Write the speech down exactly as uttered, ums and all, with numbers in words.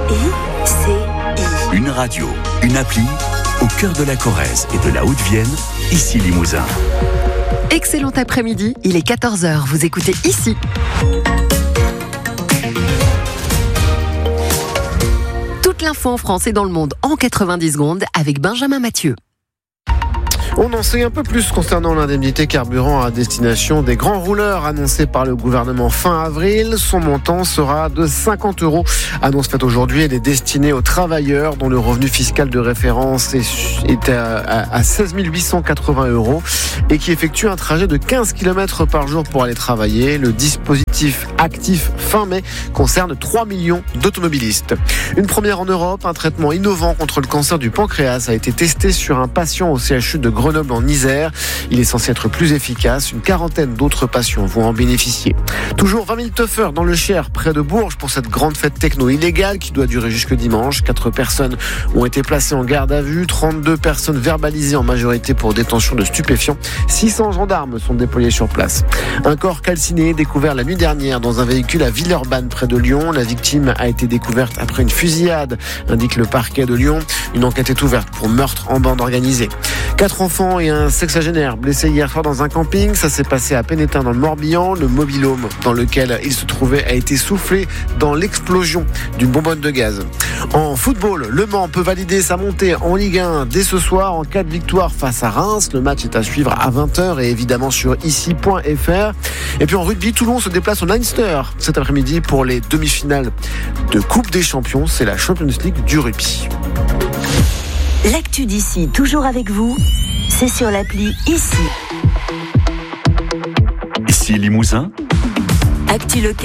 C I. Une radio, une appli, au cœur de la Corrèze et de la Haute-Vienne, ici Limousin. Excellent après-midi, il est quatorze heures, vous écoutez ici. Toute l'info en France et dans le monde en quatre-vingt-dix secondes avec Benjamin Mathieu. On en sait un peu plus concernant l'indemnité carburant à destination des grands rouleurs annoncée par le gouvernement fin avril. Son montant sera de cinquante euros. Annonce faite aujourd'hui, elle est destinée aux travailleurs dont le revenu fiscal de référence est à seize mille huit cent quatre-vingts euros et qui effectuent un trajet de quinze kilomètres par jour pour aller travailler. Le dispositif actif fin mai concerne trois millions d'automobilistes. Une première en Europe, un traitement innovant contre le cancer du pancréas a été testé sur un patient au C H U de Grenoble. Grenoble en Isère. Il est censé être plus efficace. Une quarantaine d'autres patients vont en bénéficier. Toujours vingt mille teufeurs dans le Cher, près de Bourges, pour cette grande fête techno illégale qui doit durer jusque dimanche. Quatre personnes ont été placées en garde à vue. trente-deux personnes verbalisées en majorité pour détention de stupéfiants. six cents gendarmes sont déployés sur place. Un corps calciné découvert la nuit dernière dans un véhicule à Villeurbanne, près de Lyon. La victime a été découverte après une fusillade, indique le parquet de Lyon. Une enquête est ouverte pour meurtre en bande organisée. Quatre enfants et un sexagénaire blessés hier soir dans un camping. Ça s'est passé à Pénétin dans le Morbihan. Le mobil-home dans lequel il se trouvait a été soufflé dans l'explosion d'une bonbonne de gaz. En football, Le Mans peut valider sa montée en Ligue un dès ce soir en cas de victoire face à Reims. Le match est à suivre à vingt heures et évidemment sur ici point f r. Et puis en rugby, Toulon se déplace au Leinster cet après-midi pour les demi-finales de Coupe des Champions. C'est la Champions League du rugby. L'actu d'ici, toujours avec vous, c'est sur l'appli Ici. Ici Limousin. Actu locale.